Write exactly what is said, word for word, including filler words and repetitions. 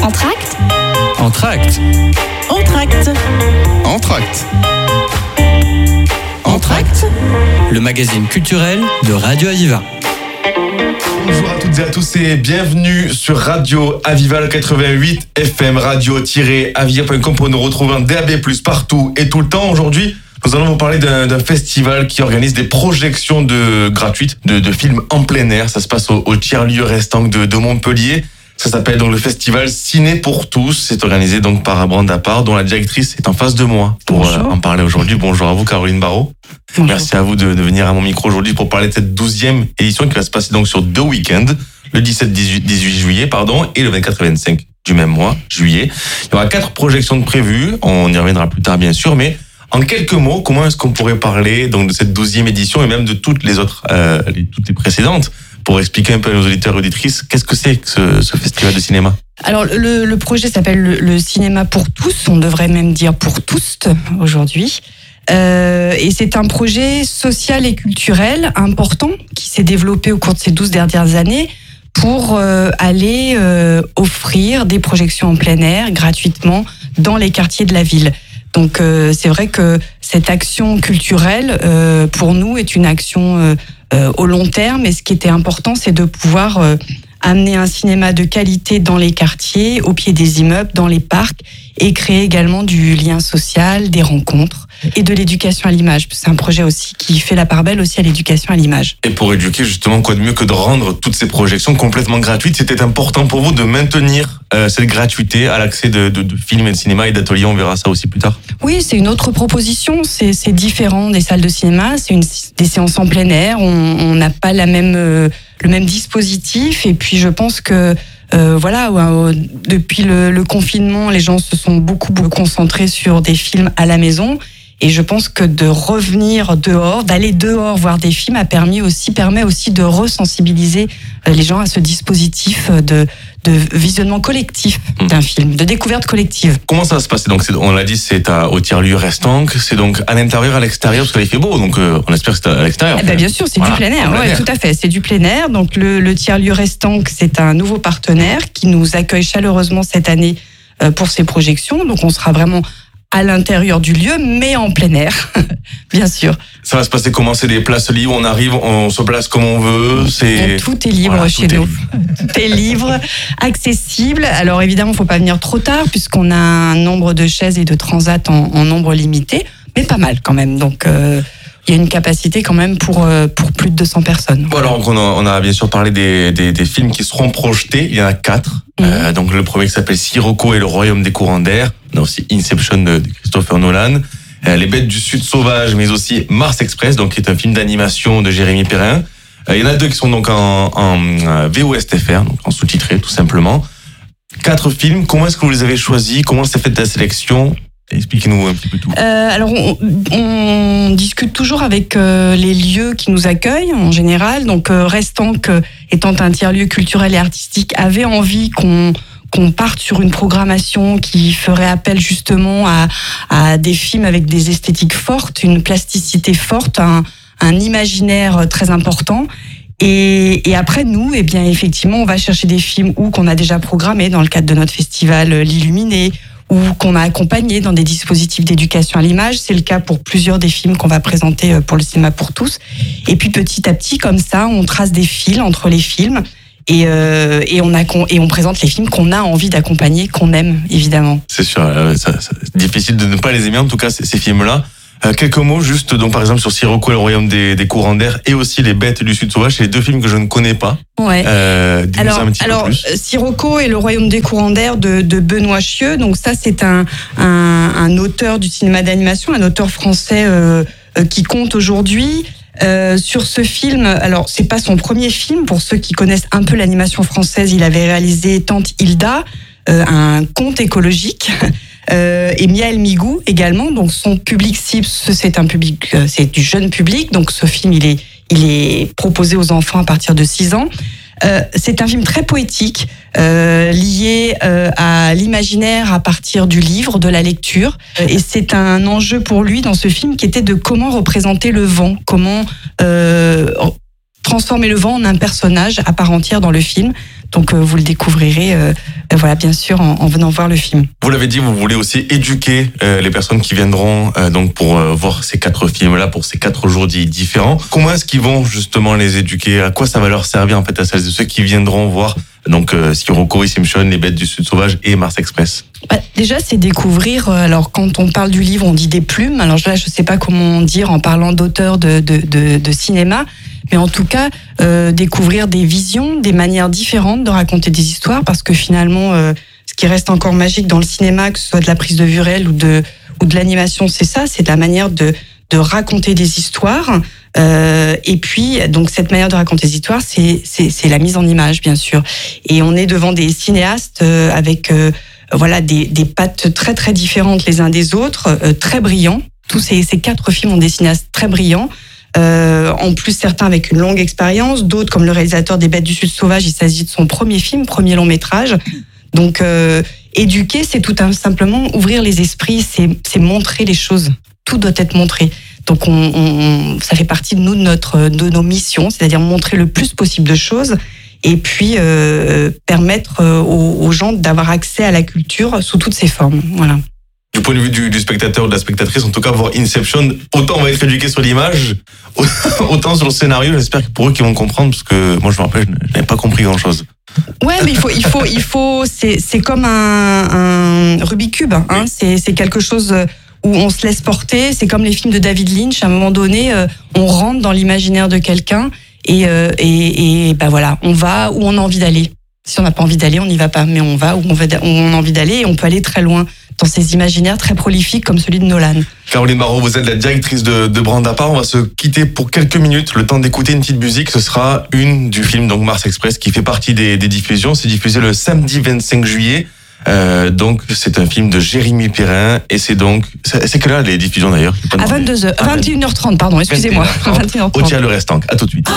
Entracte. Entracte. Entracte. Entracte. Entracte. Le magazine culturel de Radio Aviva. Bonjour à toutes et à tous et bienvenue sur Radio Aviva, le quatre-vingt-huit F M, radio-aviva point com pour nous retrouver en D A B plus, partout et tout le temps. Aujourd'hui, nous allons vous parler d'un, d'un festival qui organise des projections de, gratuites de, de films en plein air. Ça se passe au, au tiers-lieu Restanque de, de Montpellier. Ça s'appelle donc le festival Ciné pour tous. C'est organisé donc par Branda Parr, dont la directrice est en face de moi pour euh, en parler aujourd'hui. Bonjour à vous, Caroline Barraud. Bonjour. Merci à vous de, de venir à mon micro aujourd'hui pour parler de cette douzième édition qui va se passer donc sur deux week-ends, le dix-sept dix-huit juillet pardon, et le vingt-quatre et vingt-cinq du même mois, juillet. Il y aura quatre projections de prévues. On y reviendra plus tard bien sûr, mais en quelques mots, comment est-ce qu'on pourrait parler donc de cette douzième édition et même de toutes les autres, euh, les, toutes les précédentes, pour expliquer un peu à nos auditeurs et auditrices qu'est-ce que c'est que ce, ce festival de cinéma? Alors le, le projet s'appelle le, le cinéma pour tous, on devrait même dire pour tous aujourd'hui. Euh, et c'est un projet social et culturel important qui s'est développé au cours de ces douze dernières années pour euh, aller euh, offrir des projections en plein air gratuitement dans les quartiers de la ville. Donc euh, c'est vrai que cette action culturelle, euh, pour nous, est une action euh, euh, au long terme. Et ce qui était important, c'est de pouvoir euh, amener un cinéma de qualité dans les quartiers, au pied des immeubles, dans les parcs, et créer également du lien social, des rencontres et de l'éducation à l'image. C'est un projet aussi qui fait la part belle aussi à l'éducation à l'image. Et pour éduquer, justement, quoi de mieux que de rendre toutes ces projections complètement gratuites? C'était important pour vous de maintenir euh, cette gratuité à l'accès de, de, de films et de cinéma et d'ateliers. On verra ça aussi plus tard. Oui, c'est une autre proposition. C'est, c'est différent des salles de cinéma. C'est une, des séances en plein air. On n'a pas la même, euh, le même dispositif. Et puis, je pense que Euh, voilà, euh, depuis le, le confinement, les gens se sont beaucoup, beaucoup concentrés sur des films à la maison. Et je pense que de revenir dehors, d'aller dehors voir des films, a permis aussi, permet aussi de resensibiliser les gens à ce dispositif de, de visionnement collectif d'un film, de découverte collective. Comment ça va se passer? Donc, c'est, on l'a dit, c'est à, au tiers-lieu Restanque. C'est donc à l'intérieur, à l'extérieur, parce qu'il fait beau. Donc, euh, on espère que c'est à l'extérieur. Eh ben, bien sûr, c'est voilà, du plein air. Ouais, tout à fait. C'est du plein air. Donc, le, le tiers-lieu Restanque, c'est un nouveau partenaire qui nous accueille chaleureusement cette année euh, pour ses projections. Donc, on sera vraiment à l'intérieur du lieu, mais en plein air, bien sûr. Ça va se passer comment? C'est des places libres, on arrive, on se place comme on veut. C'est... Tout est libre voilà, chez tout nous. Est... Tout est libre, accessible. Alors évidemment, il ne faut pas venir trop tard, puisqu'on a un nombre de chaises et de transats en, en nombre limité, mais pas mal quand même. Donc, euh, il y a une capacité quand même pour, pour plus de deux cents personnes. Bon, alors, on a, on a bien sûr parlé des, des, des films qui seront projetés. Il y en a quatre. Mmh. Euh, donc, le premier qui s'appelle Sirocco et le Royaume des courants d'air. On a aussi Inception de, de Christopher Nolan. Euh, Les Bêtes du Sud sauvages, mais aussi Mars Express, donc qui est un film d'animation de Jérémy Perrin. Euh, il y en a deux qui sont donc en, en V O S T F R, donc en sous-titré, tout simplement. Quatre films. Comment est-ce que vous les avez choisis? Comment s'est faite la sélection? Expliquez-nous un petit peu tout. Euh, alors, on, on discute toujours avec euh, les lieux qui nous accueillent en général. Donc, euh, Restanque, étant un tiers-lieu culturel et artistique, avait envie qu'on qu'on parte sur une programmation qui ferait appel justement à, à des films avec des esthétiques fortes, une plasticité forte, un, un imaginaire très important. Et, et après, nous, eh bien, effectivement, on va chercher des films ou qu'on a déjà programmés dans le cadre de notre festival L'Illuminé, ou qu'on a accompagné dans des dispositifs d'éducation à l'image. C'est le cas pour plusieurs des films qu'on va présenter pour le cinéma pour tous. Et puis petit à petit, comme ça, on trace des fils entre les films et, euh, et, on, a, et on présente les films qu'on a envie d'accompagner, qu'on aime, évidemment. C'est sûr, euh, ça, ça, c'est difficile de ne pas les aimer, en tout cas, ces, ces films-là. Euh, quelques mots juste, donc par exemple sur Sirocco et le Royaume des, des courants d'air et aussi Les Bêtes du Sud sauvage, c'est les deux films que je ne connais pas. Ouais. Euh, alors, un petit alors peu plus. Sirocco et le Royaume des courants d'air de, de Benoît Chieux. Donc ça, c'est un, un, un auteur du cinéma d'animation, un auteur français euh, euh, qui compte aujourd'hui. Euh, sur ce film, alors c'est pas son premier film. Pour ceux qui connaissent un peu l'animation française, il avait réalisé Tante Hilda, euh, un conte écologique. Euh, et Miaël Migou également, donc son public cible, c'est un public, c'est du jeune public, donc ce film il est, il est proposé aux enfants à partir de six ans. Euh, c'est un film très poétique, euh, lié euh, à l'imaginaire à partir du livre, de la lecture, et c'est un enjeu pour lui dans ce film qui était de comment représenter le vent, comment euh, transformer le vent en un personnage à part entière dans le film. Donc euh, vous le découvrirez euh, euh, voilà, bien sûr, en, en venant voir le film. Vous l'avez dit, vous voulez aussi éduquer euh, les personnes qui viendront euh, donc pour euh, voir ces quatre films-là, pour ces quatre jours différents. Comment est-ce qu'ils vont justement les éduquer? À quoi ça va leur servir en fait à celles et ceux qui viendront voir donc euh, Sirocco et Simpson, Les Bêtes du Sud Sauvage et Mars Express? Bah, déjà, c'est découvrir. Alors, quand on parle du livre, on dit des plumes. Alors là, je sais pas comment dire en parlant d'auteurs de, de, de, de cinéma. Mais en tout cas, euh, découvrir des visions, des manières différentes de raconter des histoires, parce que finalement, euh, ce qui reste encore magique dans le cinéma, que ce soit de la prise de vue réelle ou de ou de l'animation, c'est ça, c'est la manière de de raconter des histoires. Euh, et puis, donc cette manière de raconter des histoires, c'est c'est c'est la mise en image, bien sûr. Et on est devant des cinéastes euh, avec euh, voilà des des pattes très très différentes les uns des autres, euh, très brillants. Tous ces ces quatre films ont des cinéastes très brillants. Euh, en plus, certains avec une longue expérience, d'autres comme le réalisateur des Bêtes du Sud Sauvage, il s'agit de son premier film, premier long métrage. Donc, euh, éduquer, c'est tout un, simplement ouvrir les esprits, c'est, c'est montrer les choses. Tout doit être montré. Donc, on, on, ça fait partie de nous, de notre, de nos missions, c'est-à-dire montrer le plus possible de choses, et puis euh, permettre aux, aux gens d'avoir accès à la culture sous toutes ses formes. Voilà. Du point de vue du, du spectateur ou de la spectatrice, en tout cas, voir Inception, autant on va être éduqué sur l'image, autant sur le scénario. J'espère que pour eux qui vont comprendre, parce que moi je me rappelle, je n'avais pas compris grand-chose. Ouais, mais il faut, il faut, il faut. C'est, c'est comme un, un Rubik's Cube. Hein. Oui. C'est, c'est quelque chose où on se laisse porter. C'est comme les films de David Lynch. À un moment donné, euh, on rentre dans l'imaginaire de quelqu'un et, euh, et, et ben voilà, on va où on a envie d'aller. Si on n'a pas envie d'aller, on n'y va pas, mais on va où on, va, où on a envie d'aller et on peut aller très loin dans ces imaginaires très prolifiques comme celui de Nolan. Caroline Barraud, vous êtes la directrice de, de Brandapart. On va se quitter pour quelques minutes, le temps d'écouter une petite musique. Ce sera une du film donc Mars Express qui fait partie des, des diffusions. C'est diffusé le samedi vingt-cinq juillet. Euh, donc c'est un film de Jérémy Perrin et c'est donc c'est, c'est que là les diffusions d'ailleurs. À vingt-deux heures, vingt et une heures trente pardon, excusez-moi. vingt et une heures trente, vingt et une heures trente. Au tiers le restant. À tout de suite.